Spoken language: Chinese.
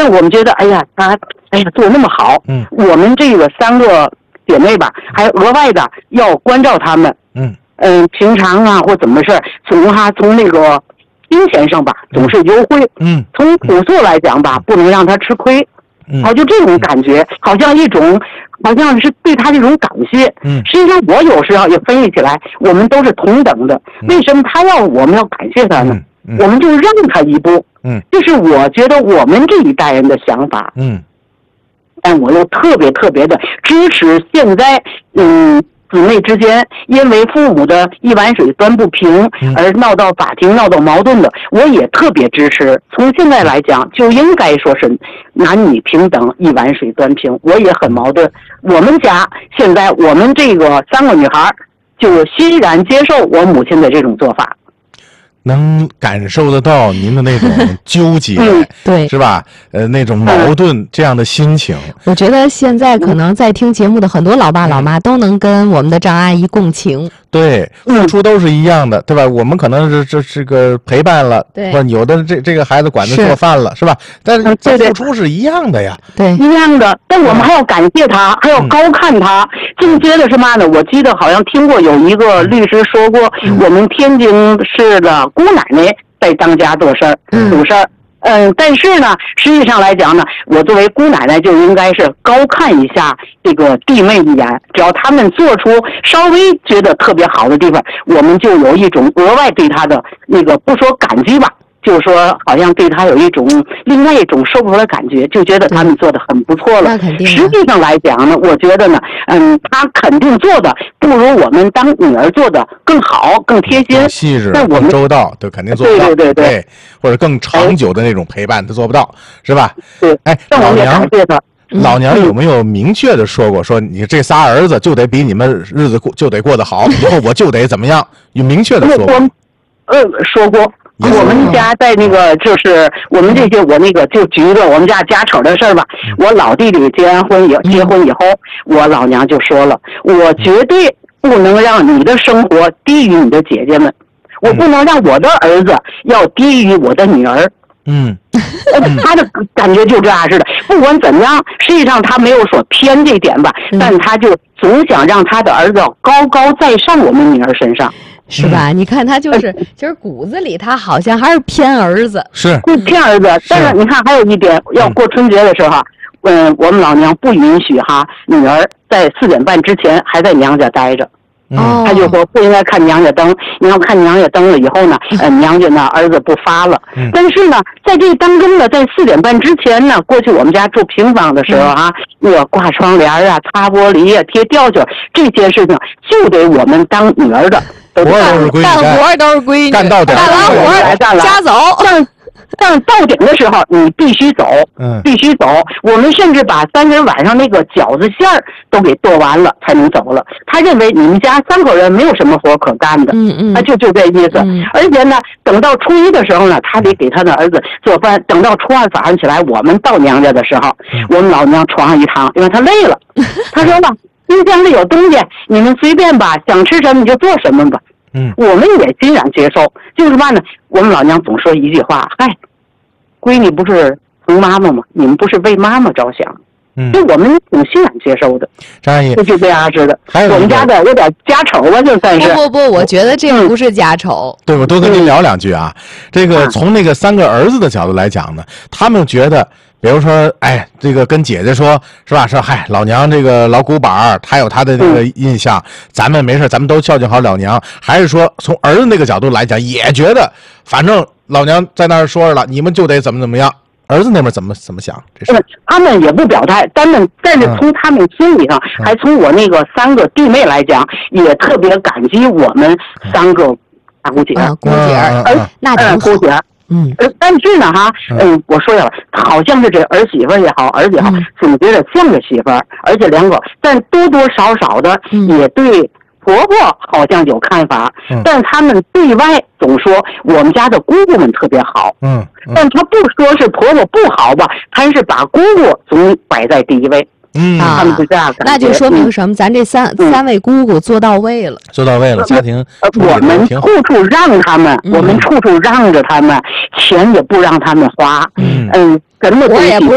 我们觉得，哎呀，他做得那么好，我们这个3个姐妹吧，还额外的要关照他们，平常啊或怎么事从那个金钱上吧，总是优惠，从朴素来讲吧，不能让他吃亏，就这种感觉，好像是对他这种感谢。实际上我有时候也分析起来，我们都是同等的，为什么我们要感谢他呢？我们就让他一步，这是我觉得我们这一代人的想法，但我又特别的支持现在姊妹之间因为父母的一碗水端不平而闹到法庭闹到矛盾的，我也特别支持。从现在来讲就应该说是男女平等，一碗水端平。我也很矛盾，我们家现在我们这个3个女孩就欣然接受我母亲的这种做法。 能感受得到您的那种纠结， 对， 是吧？那种矛盾这样的心情。 我觉得现在可能在听节目的很多老爸老妈都能跟我们的张阿姨共情。 对，付出都是一样的，对吧？我们可能是个陪伴了， 对， 或者有的这个孩子管着做饭了，是吧？但是付出是一样的呀， 对， 一样的。但我们还要感谢他，还要高看他。进阶的是嘛呢？我记得好像听过有一个律师说过，我们天津市的姑奶奶在当家做事儿。但是呢，实际上来讲呢，我作为姑奶奶就应该是高看一下这个弟妹一眼，只要他们做出稍微觉得特别好的地方，我们就有一种额外对他的那个不说感激吧，就是说好像对他有一种另外一种说不出来的感觉，就觉得他们做得很不错了。实际上来讲呢，我觉得呢，他肯定做的不如我们当女儿做的更好、更贴心、 更细致、更周到，对，肯定做不到。对，或者更长久的那种陪伴，他做不到，是吧？ 对。但我也感谢他。 老娘有没有明确的说过，说你这仨儿子就得比你们日子就得过得好，以后我就得怎么样？有明确的说过？ 说过。我们家在那个就是我们这些，我那个就举一个我们家家丑的事儿吧。我老弟弟结婚以后，我老娘就说了，我绝对不能让你的生活低于你的姐姐们，我不能让我的儿子要低于我的女儿。他的感觉就这样似的。不管怎么样，实际上他没有说偏这点吧，但他就总想让他的儿子高高在上我们女儿身上。 是吧？你看他就是其实骨子里他好像还是偏儿子， 是偏儿子。但是你看还有一点，要过春节的时候，我们老娘不允许女儿在4点半之前还在娘家待着。他就说不应该看娘家灯，你要看娘家灯了以后呢，娘家呢儿子不发了。但是呢，在这当中呢，在4点半之前呢，过去我们家住平房的时候那个挂窗帘啊、擦玻璃啊、贴吊脚这些事情，就得我们当女儿的。 干活都是闺女， 干到点， 干完活家走。 但到点的时候你必须走，必须走。我们甚至把3人晚上那个饺子馅儿都给剁完了才能走了。他认为你们家3口人没有什么活可干的，他就这意思。而且呢，等到初1的时候呢，他得给他的儿子做饭。等到初2早上起来，我们到娘家的时候，我们老娘床上一躺，因为他累了。他说吧，冰箱里有东西，你们随便吧，想吃什么你就做什么吧。我们也欣然接受。就是嘛呢，我们老娘总说一句话，闺女不是疼妈妈吗？你们不是为妈妈着想。就我们挺欣然接受的。 张阿姨就这样似的。我们家的有点家丑吧，就算是。 不，我觉得这不是家丑。 对，我多跟您聊2句啊。这个从那个3个儿子的角度来讲呢，他们觉得，比如说，这个跟姐姐说，是吧？说，老娘这个老古板，她有她的这个印象，咱们没事，咱们都孝敬好老娘。还是说，从儿子那个角度来讲，也觉得，反正老娘在那儿说了，你们就得怎么样。儿子那边怎么想？这是他们也不表态，但是从他们心理上，还从我那个3个弟妹来讲，也特别感激我们3个大姑姐。 姑姐，那姑姐。但是呢我说了，好像是这儿媳妇也好，儿子也好，总觉得像个媳妇儿，而且2个，但多多少少的也对婆婆好像有看法，但他们对外总说我们家的姑姑们特别好，但他不说是婆婆不好吧，他是把姑姑总摆在第一位。他们是这样感觉。 那就说明什么？咱这三位姑姑做到位了， 家庭我们处处让他们，我们处处让着他们，钱也不让他们花，什么东西